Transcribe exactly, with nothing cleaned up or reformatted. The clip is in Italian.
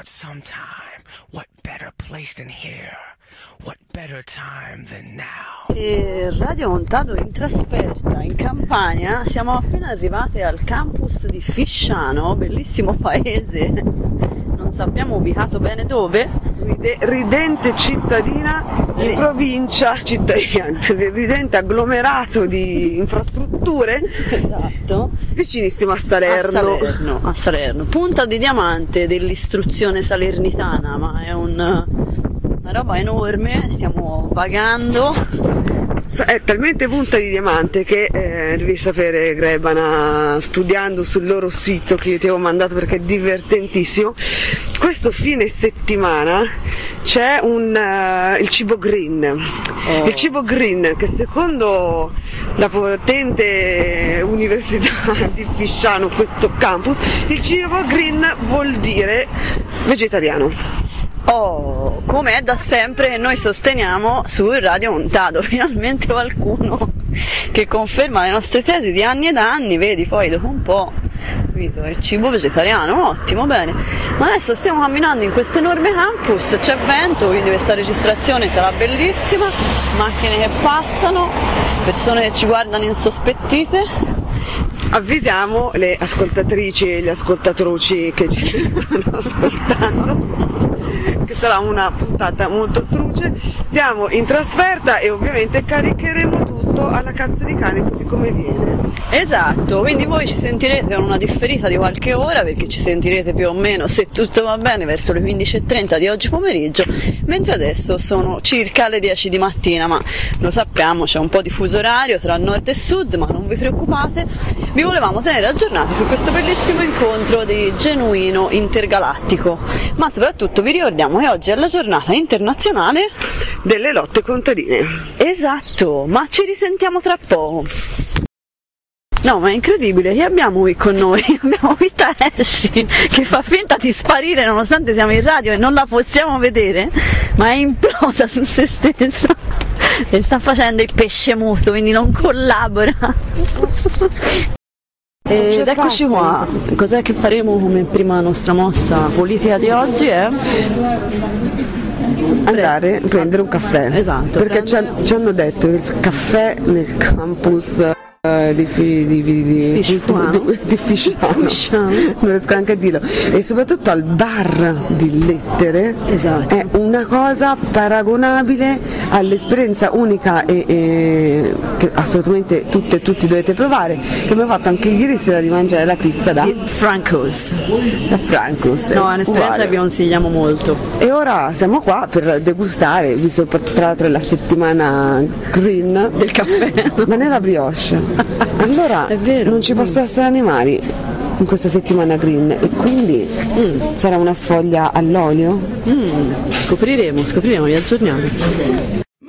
but sometime, what better place than here? What better time than now? E Radio Montado in trasferta in Campania, siamo appena arrivati al campus di Fisciano, bellissimo paese, non sappiamo ubicato bene dove. Ride- ridente cittadina in provincia, cittadina, ridente agglomerato di infrastrutture. Esatto. Vicinissimo a Salerno. A Salerno, a Salerno. Punta di diamante dell'istruzione salernitana, ma è un, una roba enorme, stiamo vagando. È talmente punta di diamante che eh, devi sapere, Grebana, studiando sul loro sito che io ti avevo mandato perché è divertentissimo, questo fine settimana c'è un, uh, il cibo green. Oh. Il cibo green che secondo la potente università di Fisciano, questo campus, il cibo green vuol dire vegetariano. Oh, come è da sempre che noi sosteniamo su Radio Montado, finalmente qualcuno che conferma le nostre tesi di anni ed anni, vedi, poi dopo un po', capito, il cibo vegetariano, ottimo, bene. Ma adesso stiamo camminando in questo enorme campus, c'è vento, quindi questa registrazione sarà bellissima, macchine che passano, persone che ci guardano insospettite. Avvisiamo le ascoltatrici e gli ascoltatori che ci stanno ascoltando che sarà una puntata molto truce. Siamo in trasferta e ovviamente caricheremo tutto alla cazzo di cane così come viene. Esatto, quindi voi ci sentirete con una differita di qualche ora, perché ci sentirete più o meno, se tutto va bene, verso le quindici e trenta di oggi pomeriggio, mentre adesso sono circa le dieci di mattina, ma lo sappiamo, c'è un po' di fuso orario tra nord e sud, ma non vi preoccupate, vi volevamo tenere aggiornati su questo bellissimo incontro di Genuino Intergalattico, ma soprattutto vi ricordiamo che oggi è la giornata internazionale delle lotte contadine. Esatto, ma ci risentiamo tra poco. No, ma è incredibile, che abbiamo qui con noi? Abbiamo qui Taeshi che fa finta di sparire nonostante siamo in radio e non la possiamo vedere, ma è implosa su se stessa e sta facendo il pesce muto, quindi non collabora. Ed eccoci qua, cos'è che faremo come prima nostra mossa politica di oggi? È andare a prendere un caffè. Esatto. Perché prendere... ci hanno detto che il caffè nel campus di, di, di, di, Fisciano, di, di Fisciano. Non riesco anche a dirlo, e soprattutto al bar di lettere. Esatto. È una cosa paragonabile all'esperienza unica e, e che assolutamente tutte e tutti dovete provare, che abbiamo fatto anche ieri sera, di mangiare la pizza da Francos. Da Francos. No, è un'esperienza che vi consigliamo molto. E ora siamo qua per degustare, visto che tra l'altro è la settimana green del caffè, ma nella brioche. Allora non ci possono essere animali in questa settimana green e quindi mm, sarà una sfoglia all'olio? Mm, scopriremo, scopriremo, vi aggiorniamo.